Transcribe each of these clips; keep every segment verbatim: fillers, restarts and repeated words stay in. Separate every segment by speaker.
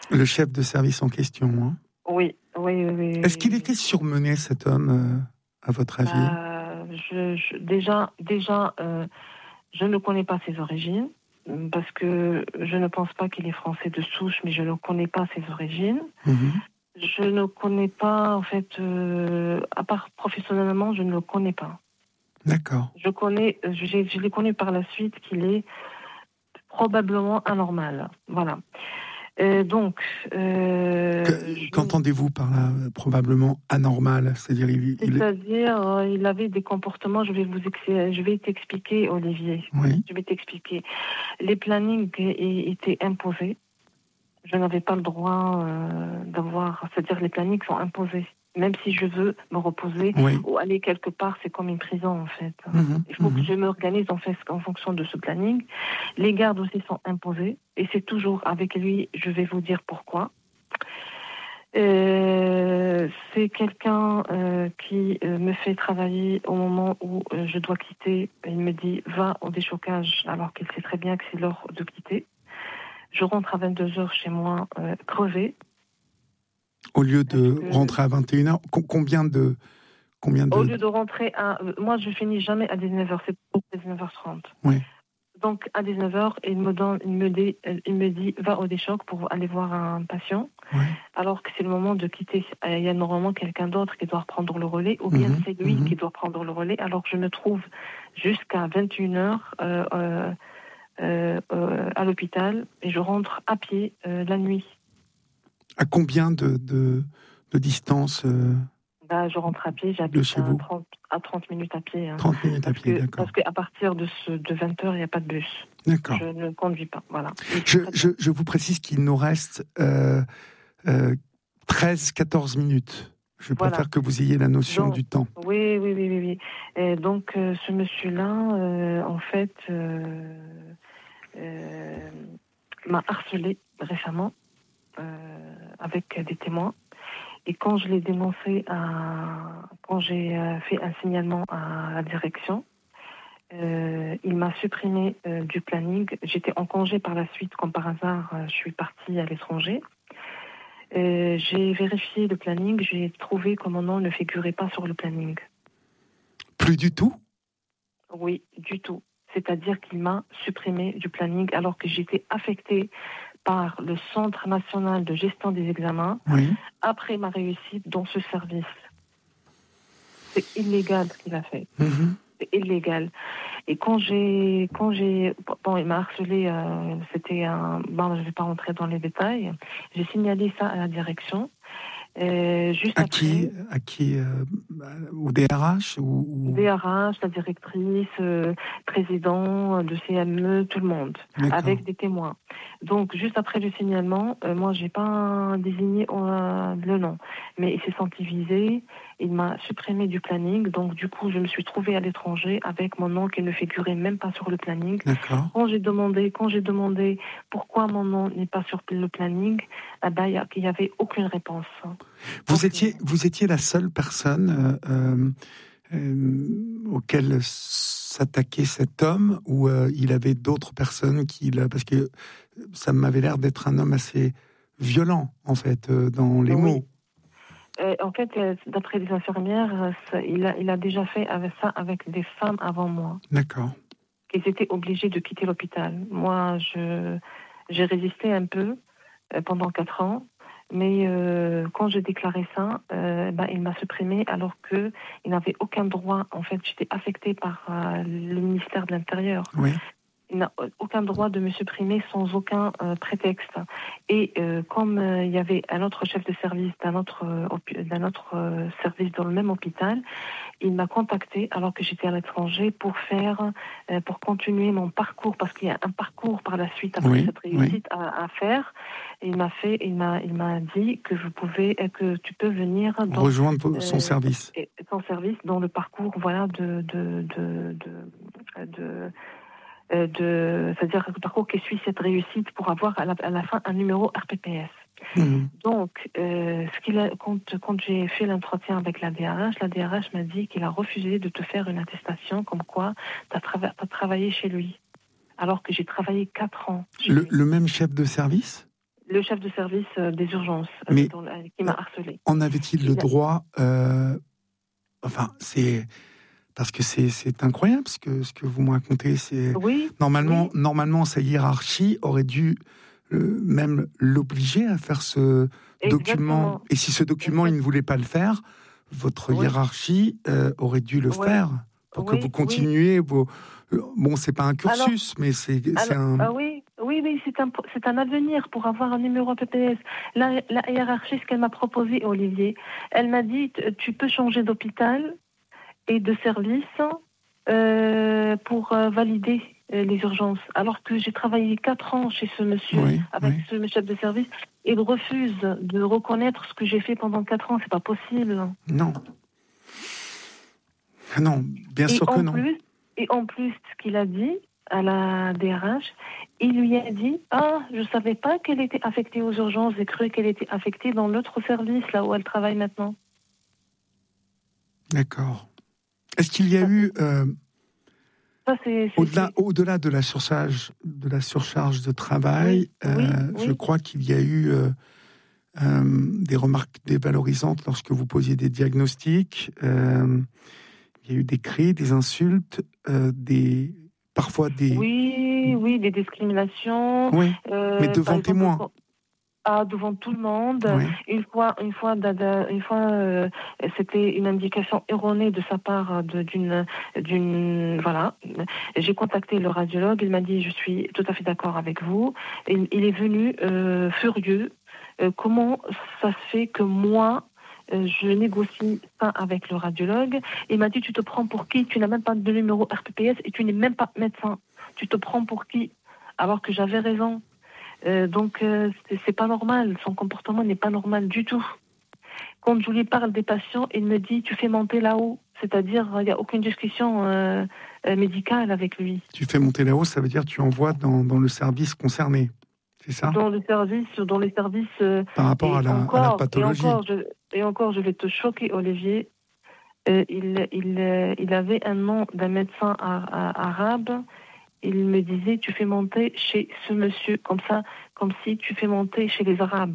Speaker 1: Le chef de service en question, hein.
Speaker 2: Oui, oui, oui. oui
Speaker 1: Est-ce qu'il
Speaker 2: oui.
Speaker 1: était surmené, cet homme, euh, à votre avis?
Speaker 2: bah, je, je, Déjà, déjà euh, je ne connais pas ses origines, parce que je ne pense pas qu'il est français de souche, mais je ne connais pas ses origines.
Speaker 1: Mmh.
Speaker 2: Je ne connais pas, en fait, euh, à part professionnellement, je ne le connais pas.
Speaker 1: D'accord.
Speaker 2: Je connais, je, je l'ai connu par la suite qu'il est probablement anormal. Voilà. Euh, donc, euh,
Speaker 1: Que,
Speaker 2: je...
Speaker 1: qu'entendez-vous par là, euh, probablement anormal? C'est-à-dire, il, il est...
Speaker 2: C'est-à-dire, euh, il avait des comportements, je vais vous ex... je vais t'expliquer, Olivier.
Speaker 1: Oui.
Speaker 2: Je vais t'expliquer. Les plannings étaient imposés. Je n'avais pas le droit euh, d'avoir... C'est-à-dire, les plannings sont imposés. Même si je veux me reposer
Speaker 1: Oui.
Speaker 2: ou aller quelque part, c'est comme une prison, en fait.
Speaker 1: Mmh,
Speaker 2: Il faut
Speaker 1: mmh.
Speaker 2: que je m'organise en, fait, en fonction de ce planning. Les gardes aussi sont imposés. Et c'est toujours avec lui, je vais vous dire pourquoi. Euh, c'est quelqu'un euh, qui euh, me fait travailler au moment où euh, je dois quitter. Il me dit, va au déchocage, alors qu'il sait très bien que c'est l'heure de quitter. Je rentre à vingt-deux heures chez moi, euh, crevée.
Speaker 1: Au lieu de
Speaker 2: que...
Speaker 1: rentrer à vingt et une heures, combien de... Combien de...
Speaker 2: Au lieu de rentrer à... Moi, je finis jamais à dix-neuf heures, c'est pour dix-neuf heures trente.
Speaker 1: Oui.
Speaker 2: Donc, à dix-neuf heures, il me, donne, il, me dit, il me dit, va au déchoc pour aller voir un patient.
Speaker 1: Oui.
Speaker 2: Alors que c'est le moment de quitter. Il y a normalement quelqu'un d'autre qui doit prendre le relais, ou bien
Speaker 1: Mmh,
Speaker 2: c'est lui
Speaker 1: mmh.
Speaker 2: qui doit prendre le relais, alors que je me trouve jusqu'à vingt et une heures euh, euh, euh, à l'hôpital, et je rentre à pied euh, la nuit.
Speaker 1: À combien de, de, de distance euh,
Speaker 2: Bah, je rentre à pied,
Speaker 1: de
Speaker 2: j'habite
Speaker 1: chez
Speaker 2: à
Speaker 1: vous?
Speaker 2: trente, à trente minutes à pied. Hein.
Speaker 1: trente minutes à
Speaker 2: Parce
Speaker 1: pied,
Speaker 2: que,
Speaker 1: d'accord.
Speaker 2: parce qu'à partir de, ce, de vingt heures, il n'y a pas de bus.
Speaker 1: D'accord.
Speaker 2: Je ne conduis pas, voilà.
Speaker 1: Je, je, je vous précise qu'il nous reste euh, euh, treize quatorze minutes. Je
Speaker 2: Voilà.
Speaker 1: préfère que vous ayez la notion
Speaker 2: Donc,
Speaker 1: du temps.
Speaker 2: Oui, oui, oui, oui. oui. Et donc, euh, ce monsieur-là, euh, en fait, euh, euh, m'a harcelé récemment euh, avec des témoins. Et quand je l'ai dénoncé, à, quand j'ai euh, fait un signalement à la direction, euh, il m'a supprimé euh, du planning. J'étais en congé par la suite, comme par hasard, euh, je suis partie à l'étranger. Euh, j'ai vérifié le planning, j'ai trouvé que mon nom ne figurait pas sur le planning.
Speaker 1: Plus du tout?
Speaker 2: Oui, du tout. C'est-à-dire qu'il m'a supprimé du planning alors que j'étais affectée par le Centre national de gestion des examens
Speaker 1: Oui.
Speaker 2: après ma réussite dans ce service. C'est illégal ce qu'il a fait.
Speaker 1: Mmh.
Speaker 2: C'est illégal. Et quand j'ai, quand j'ai, bon, il m'a harcelé, euh, c'était un, bon, je ne vais pas rentrer dans les détails. J'ai signalé ça à la direction. Euh, juste
Speaker 1: À
Speaker 2: après,
Speaker 1: qui, à qui euh, au D R H ou, ou...
Speaker 2: D R H, la directrice, euh, président de C M E, tout le monde,
Speaker 1: D'accord.
Speaker 2: avec des témoins. Donc, juste après le signalement, euh, moi, j'ai pas désigné euh, le nom, mais il s'est senti visé, il m'a supprimé du planning, donc du coup, je me suis trouvée à l'étranger avec mon nom qui ne figurait même pas sur le planning.
Speaker 1: D'accord.
Speaker 2: Quand j'ai demandé, quand j'ai demandé pourquoi mon nom n'est pas sur le planning, eh ben, il n'y avait aucune réponse.
Speaker 1: Vous
Speaker 2: aucune.
Speaker 1: étiez, vous étiez la seule personne euh, euh, auquel s'attaquait cet homme, ou euh, il avait d'autres personnes qui, parce que ça m'avait l'air d'être un homme assez violent, en fait, euh, dans les
Speaker 2: oui.
Speaker 1: mots.
Speaker 2: Euh, en fait, euh, d'après les infirmières, ça, il, a, il a déjà fait avec ça avec des femmes avant moi.
Speaker 1: D'accord.
Speaker 2: Ils étaient obligés de quitter l'hôpital. Moi, je, j'ai résisté un peu euh, pendant quatre ans, mais euh, quand j'ai déclaré ça, euh, ben, il m'a supprimé alors qu'il n'avait aucun droit. En fait, j'étais affectée par euh, le ministère de l'Intérieur.
Speaker 1: Oui.
Speaker 2: Il n'a aucun droit de me supprimer sans aucun euh, prétexte. Et euh, comme euh, il y avait un autre chef de service d'un autre, euh, d'un autre euh, service dans le même hôpital, il m'a contacté alors que j'étais à l'étranger pour faire, euh, pour continuer mon parcours, parce qu'il y a un parcours par la suite après
Speaker 1: Oui,
Speaker 2: cette réussite
Speaker 1: oui.
Speaker 2: à, à faire. Et il m'a fait, il m'a, il m'a dit que je pouvais, que tu peux venir dans,
Speaker 1: rejoindre son euh, service,
Speaker 2: son service dans le parcours, voilà, de, de, de, de, de De, c'est-à-dire le parcours qui suit cette réussite pour avoir à la, à la fin un numéro R P P S.
Speaker 1: Mmh.
Speaker 2: Donc, euh, ce qu'il a, quand, quand j'ai fait l'entretien avec la D R H, la D R H m'a dit qu'il a refusé de te faire une attestation comme quoi tu as trava- travaillé chez lui, alors que j'ai travaillé quatre ans chez
Speaker 1: le,
Speaker 2: lui.
Speaker 1: le même chef de service?
Speaker 2: le chef de service euh, des urgences euh,
Speaker 1: Mais
Speaker 2: dans la- qui m'a harcelé.
Speaker 1: en avait-il le
Speaker 2: Il a-
Speaker 1: droit euh, Enfin, c'est parce que c'est c'est incroyable ce que ce que vous me racontez. C'est
Speaker 2: Oui,
Speaker 1: normalement
Speaker 2: oui,
Speaker 1: normalement sa hiérarchie aurait dû euh, même l'obliger à faire ce document.
Speaker 2: exactement.
Speaker 1: Et si ce document il
Speaker 2: Exact-
Speaker 1: ne voulait pas le faire, votre
Speaker 2: Oui,
Speaker 1: hiérarchie euh, aurait dû le
Speaker 2: oui,
Speaker 1: faire pour que vous
Speaker 2: oui, oui.
Speaker 1: continuiez vos. Bon, c'est pas un
Speaker 2: Alors,
Speaker 1: cursus, mais c'est c'est
Speaker 2: alors
Speaker 1: un.
Speaker 2: ah oui, oui, oui, c'est un, c'est un avenir pour avoir un numéro P P S. La, la hiérarchie, ce qu'elle m'a proposé, Olivier, elle m'a dit, t- tu peux changer d'hôpital et de service euh, pour euh, valider euh, les urgences. Alors que j'ai travaillé quatre ans chez ce monsieur,
Speaker 1: Oui,
Speaker 2: avec
Speaker 1: oui.
Speaker 2: ce chef de service, il refuse de reconnaître ce que j'ai fait pendant quatre ans. C'est pas possible.
Speaker 1: Non, non, bien
Speaker 2: Et
Speaker 1: sûr que
Speaker 2: en
Speaker 1: non.
Speaker 2: plus, et en plus, ce qu'il a dit à la D R H, il lui a dit, ah, je savais pas qu'elle était affectée aux urgences, j'ai cru qu'elle était affectée dans l'autre service, là où elle travaille maintenant.
Speaker 1: D'accord. Est-ce qu'il y a
Speaker 2: Ça,
Speaker 1: eu euh,
Speaker 2: ça, c'est, c'est,
Speaker 1: au-delà,
Speaker 2: c'est-
Speaker 1: au-delà de la surcharge, de la surcharge de travail,
Speaker 2: Oui, oui,
Speaker 1: euh, je
Speaker 2: oui.
Speaker 1: crois qu'il y a eu euh, euh, des remarques dévalorisantes lorsque vous posiez des diagnostics. Euh, il y a eu des cris, des insultes, euh, des parfois des.
Speaker 2: Oui, oui, des discriminations.
Speaker 1: Oui, mais
Speaker 2: Euh, par
Speaker 1: devant
Speaker 2: exemple,
Speaker 1: témoins.
Speaker 2: quand- ah, devant tout le monde.
Speaker 1: Oui,
Speaker 2: Une fois, une fois, dada- une fois, euh, c'était une indication erronée de sa part de- d'une, d'une, voilà. J'ai contacté le radiologue. Il m'a dit, je suis tout à fait d'accord avec vous. Il, il est venu euh, furieux. Euh, comment ça se fait que moi euh, je négocie pas avec le radiologue? Il m'a dit, tu te prends pour qui? Tu n'as même pas de numéro R P P S et tu n'es même pas médecin. Tu te prends pour qui? Alors que j'avais raison. Euh, donc, euh, c'est, c'est pas normal. Son comportement n'est pas normal du tout. Quand je lui parle des patients, il me dit, tu fais monter là-haut. C'est-à-dire, il n'y a aucune discussion euh, euh, médicale avec lui.
Speaker 1: tu fais monter là-haut, ça veut dire que tu envoies dans, dans le service concerné, c'est ça?
Speaker 2: Dans le service, dans les services, euh,
Speaker 1: Par rapport
Speaker 2: et
Speaker 1: à la, à la
Speaker 2: encore, et
Speaker 1: pathologie.
Speaker 2: encore, je, et encore, je vais te choquer, Olivier. Euh, il, il, euh, il avait un nom d'un médecin a- a- arabe. Il me disait, tu fais monter chez ce monsieur, comme ça, comme si tu fais monter chez les Arabes.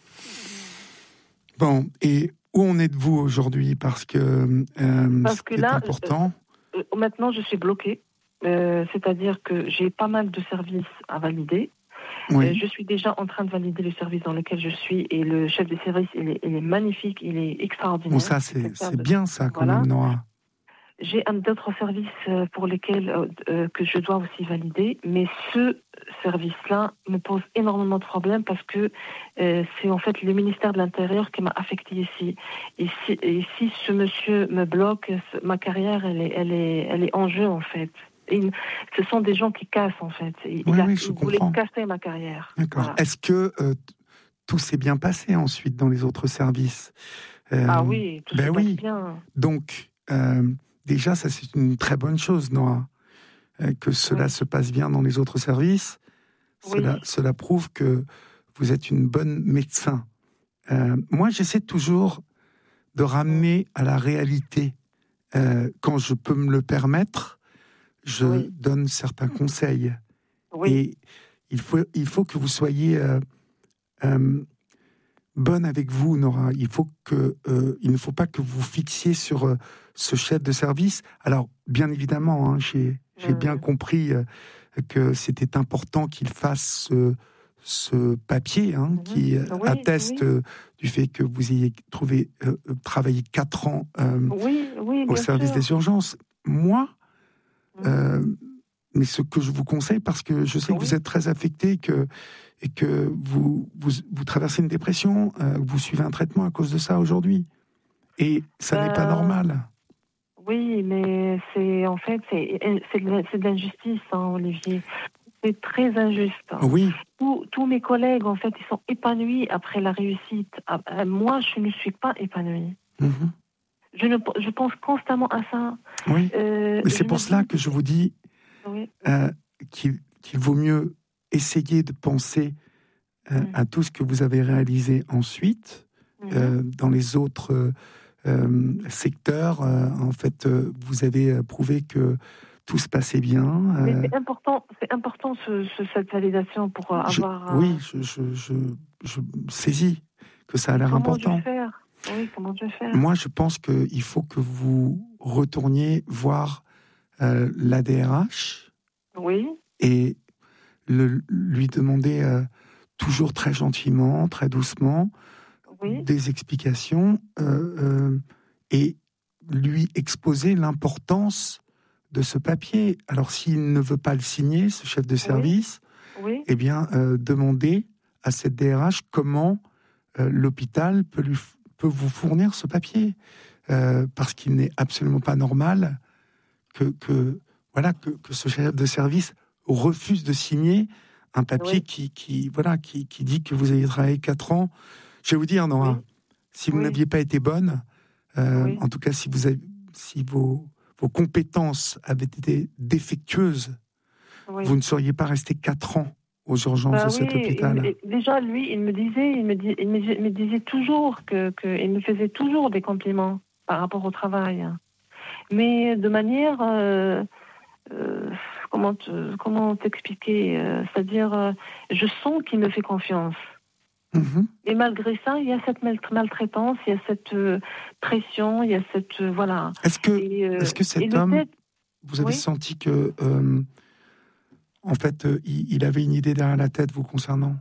Speaker 1: Bon, et où en êtes-vous aujourd'hui? Parce que euh,
Speaker 2: Parce
Speaker 1: ce
Speaker 2: que
Speaker 1: qui est
Speaker 2: là,
Speaker 1: important.
Speaker 2: euh, maintenant, je suis bloquée. Euh, c'est-à-dire que j'ai pas mal de services à valider.
Speaker 1: Oui.
Speaker 2: Euh, je suis déjà en train de valider le service dans lequel je suis et le chef de service, il est, il est magnifique, il est extraordinaire.
Speaker 1: Bon, ça, c'est,
Speaker 2: quelqu'un
Speaker 1: c'est
Speaker 2: de-
Speaker 1: bien, ça, quand
Speaker 2: Voilà.
Speaker 1: même, Nora.
Speaker 2: J'ai un d'autres services euh, pour lesquels euh, euh, que je dois aussi valider, mais ce service-là me pose énormément de problèmes parce que euh, c'est en fait le ministère de l'Intérieur qui m'a affecté ici. Et si, et si ce monsieur me bloque, ma carrière, elle est, elle est, elle est en jeu en fait. Et ce sont des gens qui cassent en fait. Il,
Speaker 1: Oui,
Speaker 2: il a,
Speaker 1: oui, je
Speaker 2: il voulait
Speaker 1: comprends.
Speaker 2: casser ma carrière.
Speaker 1: D'accord.
Speaker 2: Voilà.
Speaker 1: Est-ce que euh, t- tout s'est bien passé ensuite dans les autres services? Euh,
Speaker 2: Ah oui, tout
Speaker 1: ben
Speaker 2: se passe
Speaker 1: oui.
Speaker 2: bien.
Speaker 1: Donc, euh, déjà, ça, c'est une très bonne chose, Nora. Euh, que cela
Speaker 2: Oui.
Speaker 1: se passe bien dans les autres services,
Speaker 2: Oui.
Speaker 1: cela, cela prouve que vous êtes une bonne médecin. Euh, moi, j'essaie toujours de ramener à la réalité. Euh, quand je peux me le permettre, je
Speaker 2: Oui.
Speaker 1: donne certains conseils.
Speaker 2: Oui.
Speaker 1: Et il faut, il faut que vous soyez euh, euh, bonne avec vous, Nora. Il, faut que, euh, il ne faut pas que vous fixiez sur euh, ce chef de service. Alors, bien évidemment, hein, j'ai, j'ai bien
Speaker 2: Mmh.
Speaker 1: compris euh, que c'était important qu'il fasse ce, ce papier hein,
Speaker 2: Mhm.
Speaker 1: qui euh,
Speaker 2: Oui,
Speaker 1: atteste
Speaker 2: oui.
Speaker 1: euh, du fait que vous ayez trouvé, euh, euh, travaillé quatre ans euh,
Speaker 2: Oui, oui,
Speaker 1: au
Speaker 2: bien
Speaker 1: service
Speaker 2: sûr.
Speaker 1: des urgences. Moi,
Speaker 2: Mhm.
Speaker 1: euh, mais ce que je vous conseille, parce que je sais que
Speaker 2: Oui.
Speaker 1: vous êtes très affecté que, et que vous, vous, vous traversez une dépression, euh, vous suivez un traitement à cause de ça aujourd'hui. Et ça n'est pas
Speaker 2: Ben,
Speaker 1: normal.
Speaker 2: oui, mais c'est en fait c'est c'est de, c'est de l'injustice, hein, Olivier. C'est très injuste.
Speaker 1: Oui,
Speaker 2: Tous, tous mes collègues, en fait, ils sont épanouis après la réussite. Ah, euh, moi, je ne suis pas épanouie.
Speaker 1: mhm,
Speaker 2: Je, ne, je pense constamment à ça.
Speaker 1: oui.
Speaker 2: Euh,
Speaker 1: Mais
Speaker 2: je
Speaker 1: c'est
Speaker 2: me
Speaker 1: pour cela
Speaker 2: dis,
Speaker 1: que je vous dis
Speaker 2: oui,
Speaker 1: euh, qu'il, qu'il vaut mieux essayer de penser euh,
Speaker 2: mhm,
Speaker 1: à tout ce que vous avez réalisé ensuite,
Speaker 2: mhm,
Speaker 1: euh, dans les autres euh, secteurs. Euh, en fait, euh, vous avez prouvé que tout se passait bien.
Speaker 2: Mais
Speaker 1: euh,
Speaker 2: c'est important, c'est important ce, ce- cette validation pour euh,
Speaker 1: je-
Speaker 2: avoir.
Speaker 1: oui,
Speaker 2: euh,
Speaker 1: je, je, je, je saisis que ça a
Speaker 2: mais
Speaker 1: l'air
Speaker 2: comment je vais
Speaker 1: important.
Speaker 2: faire? Oui, comment je vais faire?
Speaker 1: Moi, je pense qu'il faut que vous retourniez voir euh, l'A D R H
Speaker 2: Oui,
Speaker 1: et le, lui demander euh, toujours très gentiment, très doucement,
Speaker 2: oui,
Speaker 1: des explications euh, euh, et lui exposer l'importance de ce papier. Alors, s'il ne veut pas le signer, ce chef de
Speaker 2: oui,
Speaker 1: service,
Speaker 2: oui,
Speaker 1: eh bien, euh, demander à cette D R H comment euh, l'hôpital peut, lui, peut vous fournir ce papier. Euh, parce qu'il n'est absolument pas normal que, que, voilà, que, que ce chef de service refuse de signer un papier
Speaker 2: oui,
Speaker 1: qui, qui, voilà, qui, qui dit que vous avez travaillé quatre ans. Je vais vous dire, Nora,
Speaker 2: oui,
Speaker 1: si vous
Speaker 2: oui,
Speaker 1: n'aviez pas été bonne, euh,
Speaker 2: oui,
Speaker 1: en tout cas si, vous avez, si vos, vos compétences avaient été défectueuses, vous
Speaker 2: oui.
Speaker 1: ne seriez pas resté quatre ans aux urgences de
Speaker 2: Bah oui,
Speaker 1: cet
Speaker 2: il me-
Speaker 1: hôpital.
Speaker 2: déjà lui, il me disait, il me, dis- il me, il me disait toujours que, que, il me faisait toujours des compliments par rapport au travail, mais de manière, euh, euh, comment te- comment t'expliquer, euh, c'est-à-dire, euh, je sens qu'il me fait confiance.
Speaker 1: Mhm.
Speaker 2: Et malgré ça, il y a cette mal- maltraitance, il y a cette euh, pression, il y a cette euh, voilà.
Speaker 1: Est-ce que,
Speaker 2: Et, euh,
Speaker 1: est-ce que
Speaker 2: et
Speaker 1: cet
Speaker 2: le
Speaker 1: homme,
Speaker 2: fait,
Speaker 1: vous avez
Speaker 2: oui,
Speaker 1: senti que, euh, en fait, euh, il, il avait une idée derrière la tête vous concernant?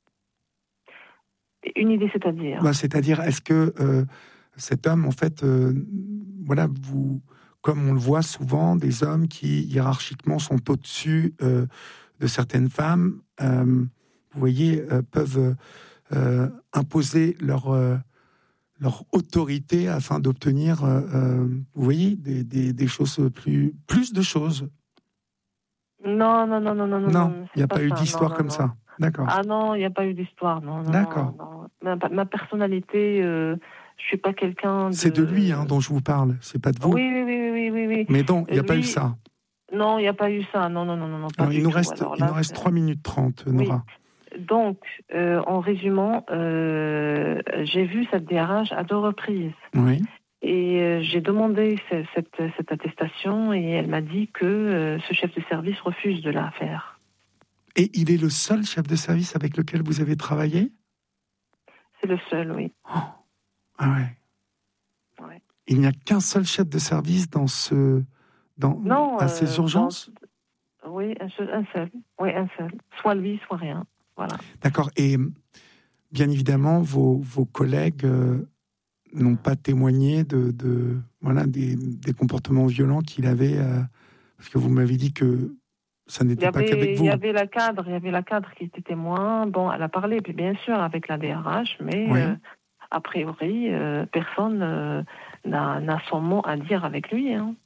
Speaker 2: une idée, c'est-à-dire.
Speaker 1: Bah, c'est-à-dire, est-ce que euh, cet homme, en fait, euh, voilà, vous, comme on le voit souvent, des hommes qui hiérarchiquement sont au-dessus euh, de certaines femmes, euh, vous voyez, euh, peuvent euh, imposer leur euh, leur autorité afin d'obtenir, euh, euh, vous voyez, des, des, des choses plus, plus de choses.
Speaker 2: Non, non, non, non, non, non,
Speaker 1: Non,
Speaker 2: non,
Speaker 1: il n'y
Speaker 2: c'est
Speaker 1: a
Speaker 2: pas
Speaker 1: pas eu
Speaker 2: ça. Non,
Speaker 1: d'histoire
Speaker 2: non,
Speaker 1: comme
Speaker 2: non.
Speaker 1: ça. D'accord,
Speaker 2: Ah non, il n'y a pas eu d'histoire. Non, non, non,
Speaker 1: d'accord.
Speaker 2: non. Ma, ma personnalité, euh, je suis pas quelqu'un
Speaker 1: C'est de lui hein,
Speaker 2: de.
Speaker 1: dont je vous parle, c'est pas de vous.
Speaker 2: Oui, oui, oui, oui, oui, oui.
Speaker 1: Mais donc, il
Speaker 2: Euh,
Speaker 1: n'y a pas eu
Speaker 2: Lui,
Speaker 1: ça.
Speaker 2: non, il n'y a pas eu ça. Non, non, non, non, non, pas
Speaker 1: Alors, il
Speaker 2: du
Speaker 1: nous
Speaker 2: tout.
Speaker 1: reste,
Speaker 2: Alors
Speaker 1: il nous
Speaker 2: là,
Speaker 1: reste
Speaker 2: c'est-
Speaker 1: trois minutes trente,
Speaker 2: oui.
Speaker 1: Nora.
Speaker 2: Donc, euh, en résumant, euh, j'ai vu cette D R H à deux reprises.
Speaker 1: Oui.
Speaker 2: Et euh, j'ai demandé ce- cette, cette attestation et elle m'a dit que euh, ce chef de service refuse de la faire.
Speaker 1: Et il est le seul chef de service avec lequel vous avez travaillé?
Speaker 2: C'est le seul, oui.
Speaker 1: Oh, ah ouais.
Speaker 2: Ouais.
Speaker 1: Il n'y a qu'un seul chef de service dans ce, dans,
Speaker 2: Non,
Speaker 1: à ces
Speaker 2: euh, dans-
Speaker 1: urgences?
Speaker 2: oui, un seul, un seul. Oui, un seul. Soit lui, soit rien. Voilà.
Speaker 1: D'accord. Et bien évidemment, vos, vos collègues euh, n'ont pas témoigné de, de voilà, des, des comportements violents qu'il avait, euh, parce que vous m'avez dit que ça
Speaker 2: Il y
Speaker 1: n'était pas qu'avec
Speaker 2: avait, il
Speaker 1: vous.
Speaker 2: y avait la cadre, il y avait la cadre qui était témoin. Bon, elle a parlé, puis bien sûr, avec la D R H, mais
Speaker 1: Oui.
Speaker 2: euh, a priori, euh, personne euh, n'a, n'a son mot à dire avec lui. Hein.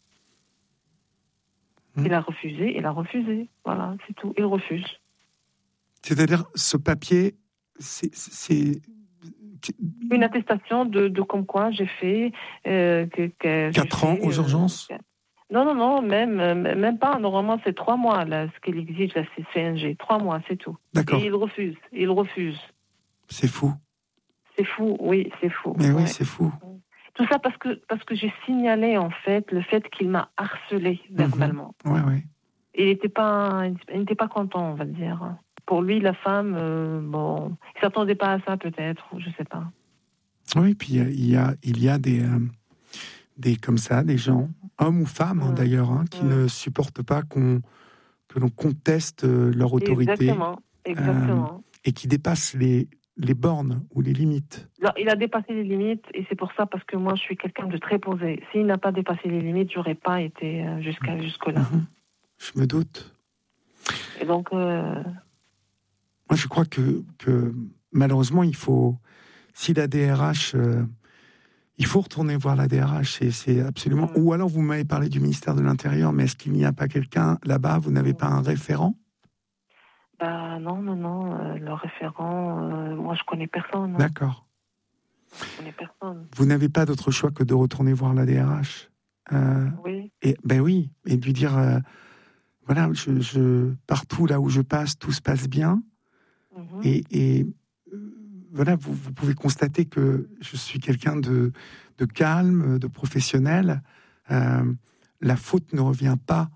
Speaker 1: Hmm.
Speaker 2: Il a refusé, il a refusé. Voilà, c'est tout. Il refuse.
Speaker 1: C'est-à-dire, ce papier, c'est... c'est...
Speaker 2: Une attestation de, de comme quoi j'ai fait... Euh, que, que j'ai
Speaker 1: Quatre ans
Speaker 2: fait,
Speaker 1: aux
Speaker 2: euh,
Speaker 1: urgences?
Speaker 2: Non, non, non, même, euh, même pas. Normalement, c'est trois mois, là, ce qu'il exige, la C N G. Trois mois, c'est tout.
Speaker 1: D'accord.
Speaker 2: Et il refuse. Il refuse.
Speaker 1: C'est fou.
Speaker 2: C'est fou, oui, c'est fou.
Speaker 1: Mais oui,
Speaker 2: ouais.
Speaker 1: c'est fou.
Speaker 2: Tout ça parce que, parce que j'ai signalé, en fait, le fait qu'il m'a harcelé verbalement.
Speaker 1: Mmh. Ouais, ouais.
Speaker 2: Il n'était pas, il n'était pas content, on va dire. Pour lui, la femme, euh, bon, il s'attendait pas à ça, peut-être, ou je sais pas.
Speaker 1: Oui, puis il y a, il y a des, euh, des, comme ça, des gens, hommes ou femmes hein,
Speaker 2: Mmh.
Speaker 1: d'ailleurs, hein, qui
Speaker 2: Mmh.
Speaker 1: ne supportent pas qu'on, que l'on conteste euh, leur autorité.
Speaker 2: Exactement, exactement.
Speaker 1: Euh, et qui dépassent les, les bornes ou les limites.
Speaker 2: Alors, il a dépassé les limites, et c'est pour ça, parce que moi, je suis quelqu'un de très posé. S'il n'a pas dépassé les limites, j'aurais pas été euh, jusqu'à jusque-là.
Speaker 1: Mmh. Je me doute.
Speaker 2: Et donc, euh...
Speaker 1: moi, je crois que, que malheureusement, il faut, si la D R H, euh, il faut retourner voir la D R H, c'est, c'est absolument.
Speaker 2: Mmh.
Speaker 1: Ou alors, vous m'avez parlé du ministère de l'Intérieur, mais est-ce qu'il n'y a pas quelqu'un là-bas? Vous n'avez pas un référent?
Speaker 2: bah non, non, non, euh, le référent, euh, moi, je connais personne. Hein.
Speaker 1: D'accord.
Speaker 2: Je connais personne.
Speaker 1: Vous n'avez pas d'autre choix que de retourner voir la D R H. Euh,
Speaker 2: Oui.
Speaker 1: et ben oui, et de lui dire, euh, voilà, je, je, partout là où je passe, tout se passe bien.
Speaker 2: Mmh.
Speaker 1: Et, et euh, voilà, vous, vous pouvez constater que je suis quelqu'un de, de calme, de professionnel. Euh, la faute ne revient pas,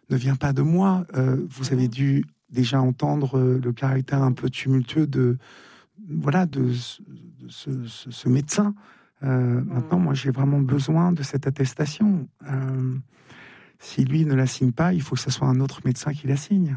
Speaker 1: ne vient pas de moi. Euh, vous avez dû déjà entendre le caractère un peu tumultueux de, voilà, de, de ce, ce, ce médecin. Euh, maintenant, moi, j'ai vraiment besoin de cette attestation. Euh, si lui ne la signe pas, il faut que ce soit un autre médecin qui la signe.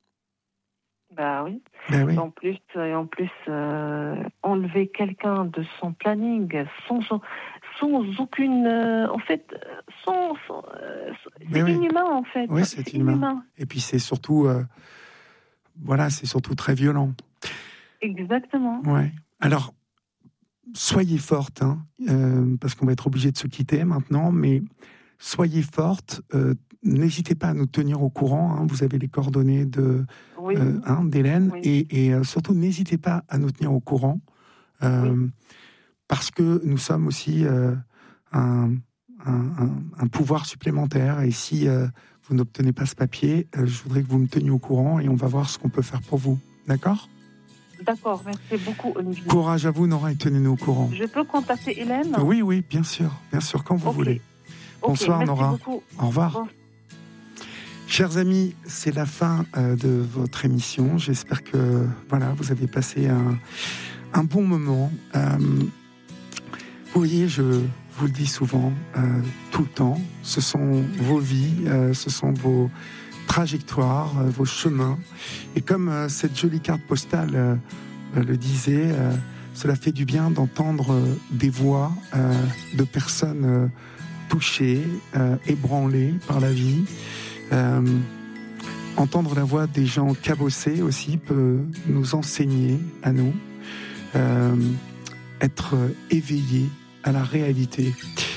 Speaker 2: Bah oui.
Speaker 1: Ben oui.
Speaker 2: En plus, et en plus euh, enlever quelqu'un de son planning sans, sans, sans aucune... Euh, en fait, sans, sans, euh, c'est
Speaker 1: oui.
Speaker 2: inhumain, en fait.
Speaker 1: Oui, c'est, c'est inhumain. inhumain. Et puis, c'est surtout... Euh, voilà, c'est surtout très violent.
Speaker 2: Exactement.
Speaker 1: Ouais. Alors, soyez forte, hein, euh, parce qu'on va être obligé de se quitter maintenant, mais soyez forte. Euh, n'hésitez pas à nous tenir au courant. Hein, vous avez les coordonnées de,
Speaker 2: oui.
Speaker 1: euh, hein, d'Hélène.
Speaker 2: Oui.
Speaker 1: Et, et euh, surtout, n'hésitez pas à nous tenir au courant. Euh, oui. Parce que nous sommes aussi euh, un, un, un, un pouvoir supplémentaire. Et si euh, vous n'obtenez pas ce papier, euh, je voudrais que vous me teniez au courant et on va voir ce qu'on peut faire pour vous. D'accord ?
Speaker 2: D'accord, merci beaucoup, Olivier.
Speaker 1: Courage à vous, Nora, et tenez-nous au courant.
Speaker 2: Je peux contacter Hélène ?
Speaker 1: Oui, oui, bien sûr, bien sûr, quand vous
Speaker 2: okay.
Speaker 1: voulez. Bonsoir,
Speaker 2: okay,
Speaker 1: Nora.
Speaker 2: Beaucoup.
Speaker 1: Au revoir.
Speaker 2: Bon.
Speaker 1: Chers amis, c'est la fin euh, de votre émission. J'espère que voilà, vous avez passé un, un bon moment. Euh, vous voyez, je vous le dis souvent, euh, tout le temps, ce sont vos vies, euh, ce sont vos trajectoires, euh, vos chemins. Et comme euh, cette jolie carte postale euh, euh, le disait, euh, cela fait du bien d'entendre euh, des voix euh, de personnes euh, touchées, euh, ébranlées par la vie. Euh, entendre la voix des gens cabossés aussi peut nous enseigner à nous, euh, être éveillés à la réalité.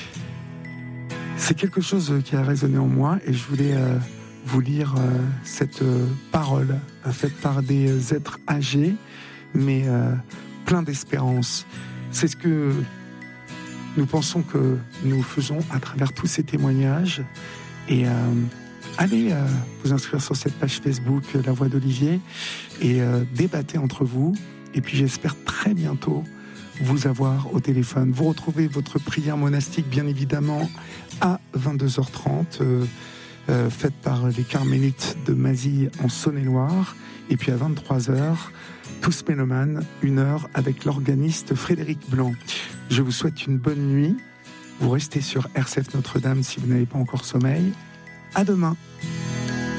Speaker 1: C'est quelque chose qui a résonné en moi et je voulais euh, vous lire euh, cette euh, parole euh, faite par des êtres âgés mais euh, plein d'espérance. C'est ce que nous pensons que nous faisons à travers tous ces témoignages et euh, allez euh, vous inscrire sur cette page Facebook euh, La Voix d'Olivier et euh, débattez entre vous. Et puis j'espère très bientôt vous avoir au téléphone. Vous retrouvez votre prière monastique, bien évidemment, à vingt-deux heures trente, euh, euh, faite par les Carmélites de Mazille en Saône-et-Loire. Et puis à vingt-trois heures, Tous Mélomanes, une heure avec l'organiste Frédéric Blanc. Je vous souhaite une bonne nuit. Vous restez sur R C F Notre-Dame si vous n'avez pas encore sommeil. À demain.